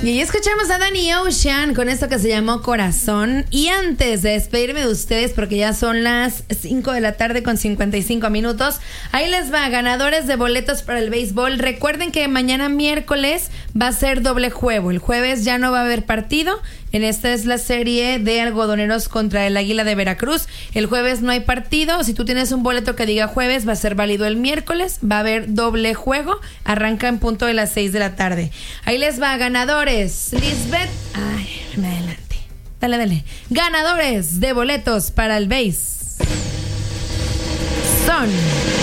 Y escuchamos a Danny Ocean con esto que se llamó Corazón. Y antes de despedirme de ustedes, porque ya son las 5 de la tarde con 55 minutos, ahí les va, ganadores de boletos para el béisbol. Recuerden que mañana miércoles va a ser doble juego. El jueves ya no va a haber partido. En esta es la serie de Algodoneros contra el Águila de Veracruz. El jueves no hay partido. Si tú tienes un boleto que diga jueves, va a ser válido el miércoles. Va a haber doble juego. Arranca en punto de las 6 de la tarde. Ahí les va, ganadores. Lisbeth. Ay, me adelante. Dale. Ganadores de boletos para el béis son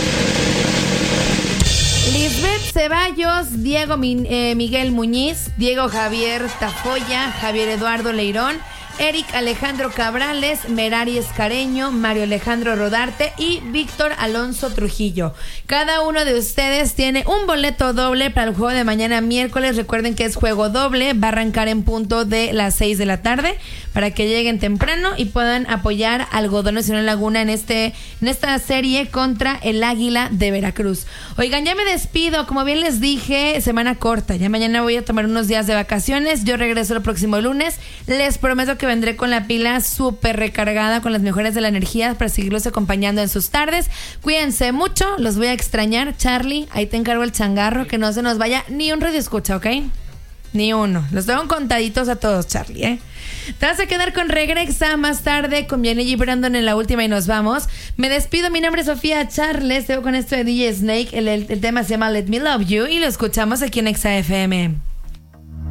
Lisbeth Ceballos, Diego Miguel Muñiz, Diego Javier Tafoya, Javier Eduardo Leirón, Eric Alejandro Cabrales, Merari Escareño, Mario Alejandro Rodarte y Víctor Alonso Trujillo. Cada uno de ustedes tiene un boleto doble para el juego de mañana miércoles. Recuerden que es juego doble, va a arrancar en punto de las 6 de la tarde para que lleguen temprano y puedan apoyar a Algodones en Laguna en esta serie contra el Águila de Veracruz. Oigan, ya me despido, como bien les dije, semana corta, ya mañana voy a tomar unos días de vacaciones, yo regreso el próximo lunes, les prometo que vendré con la pila súper recargada, con las mejores de la energía para seguirlos acompañando en sus tardes. Cuídense mucho, los voy a extrañar. Charlie, ahí te encargo el changarro, que no se nos vaya ni un radio escucha, ¿ok? Ni uno. Los tengo contaditos a todos, Charlie, ¿eh? Te vas a quedar con Regresa más tarde con Vianey y Brandon en la última y nos vamos. Me despido, mi nombre es Sofía Charles, te dejo con esto de DJ Snake, el tema se llama Let Me Love You y lo escuchamos aquí en Exa FM.